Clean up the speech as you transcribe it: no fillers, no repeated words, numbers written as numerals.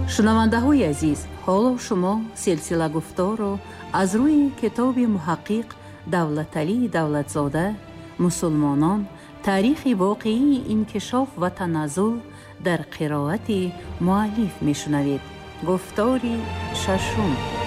шунавандаҳои азиз, ҳоло шумо силсила гуфторро аз рӯи китоби муҳаққиқ Давлаталии Давлатзода «Мусулмонон. таърихи воқеии инкишоф ва таназзул» дар қироати муаллиф мешунавед. гуфтори шашум.